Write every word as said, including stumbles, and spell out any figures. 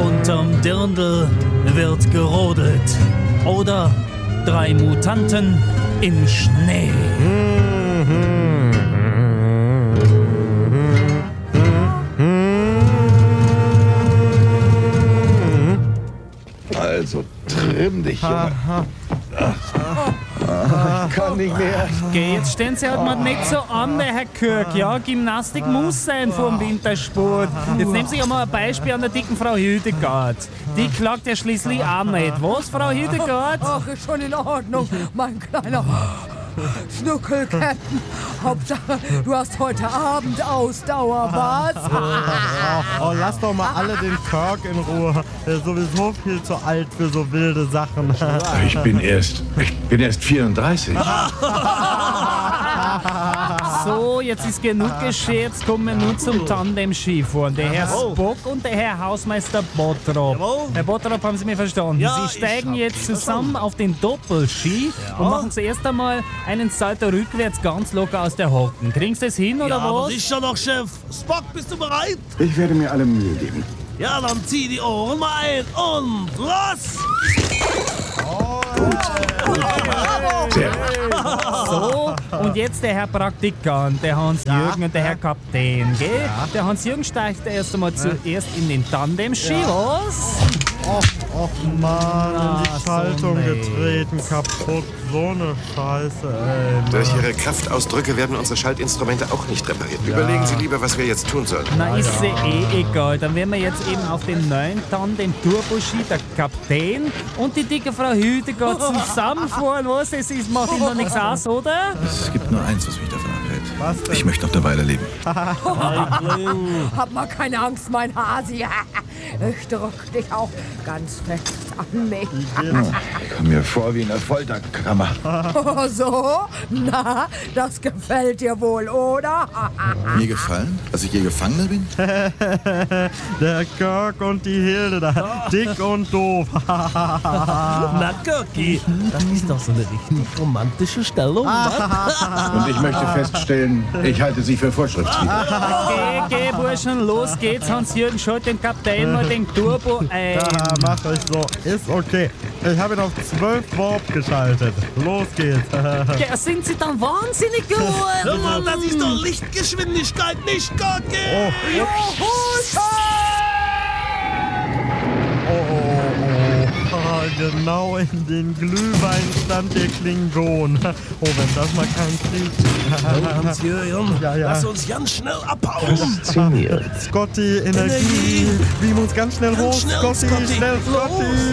Unterm Dirndl wird gerodelt. Oder drei Mutanten im Schnee. Also trimm dich, Junge. Ah, ich kann nicht mehr. Geh, jetzt stellen Sie halt mal nicht so an, der Herr Kirk. Ja, Gymnastik muss sein vor dem Wintersport. Jetzt nehmen Sie ja mal ein Beispiel an der dicken Frau Hildegard. Die klagt ja schließlich auch nicht. Was, Frau Hildegard? Ach, ist schon in Ordnung, mein kleiner Schnuckelkäppen. Hauptsache, du hast heute Abend Ausdauer, was? Oh, oh, lass doch mal alle den Kirk in Ruhe. Der ist sowieso viel zu alt für so wilde Sachen. Ich bin erst, ich bin erst vierunddreißig. So, jetzt ist genug gescherzt, kommen wir nun zum Tandem-Skifahren. Der Herr Spock und der Herr Hausmeister Bottrop. Herr Bottrop, haben Sie mich verstanden? Ja, Sie steigen ich hab jetzt zusammen auf den Doppelski und machen zuerst einmal einen Salto rückwärts ganz locker aus der Hocken. Kriegen Sie das hin, oder Ja, aber was? sicher doch, Chef. Spock, bist du bereit? Ich werde mir alle Mühe geben. Ja, dann zieh die Ohren mal ein und los! Sehr gut. So, und jetzt der Herr Praktikant, der Hans-Jürgen und der Herr Kapitän, gell? Der Hans-Jürgen steigt erst einmal zuerst in den Tandem-Ski, was? Och, och Mann, in die Ah, Schaltung so getreten, kaputt. So eine Scheiße, ey. Durch Ihre Kraftausdrücke werden unsere Schaltinstrumente auch nicht repariert. Überlegen Sie lieber, was wir jetzt tun sollen. Na, ist ja eh egal. Dann werden wir jetzt eben auf den neuen Tandem Turbo-Ski, der Kapitän und die dicke Frau Hildegard zusammenfahren. Was? Das ist, macht ihm noch nichts aus, oder? Es gibt nur eins, was mich davon abhält. Was denn? Ich möchte noch eine Weile leben. Hab mal keine Angst, mein Hasi. Ich drück dich auch ganz fest an mich. Ich komme mir vor wie in der Folterkammer. Oh, so? Na, das gefällt dir wohl, oder? Mir gefallen, dass ich je Gefangener bin? Der Kirk und die Hilde da. Dick und doof. Na, Kirki, das ist doch so eine richtig romantische Stellung, was? Und ich möchte feststellen, ich halte sie für vorschriftswidrig. Geh, geh, Burschen, los geht's. Hans-Jürgen, schalt den Kapitän mal den Turbo ein. Ja, mach ich so. Ist okay. Ich habe ihn auf zwölf Warp geschaltet. Los geht's. Ja, sind Sie dann wahnsinnig gut? Hör mal, das ist doch Lichtgeschwindigkeit, nicht Kirki! Oh, oh, oh, oh. Ah, genau in den Glühwein stand der Klingon. Oh, wenn das mal kein Krieg ist. Hans-Jürgen, Ja, ja. lass uns ganz schnell abhauen. Faszinierend. Scotty, Energie. Energie. Wir uns ganz schnell Ganz hoch. schnell, Scotty, Scotty. schnell, Los. Scotty.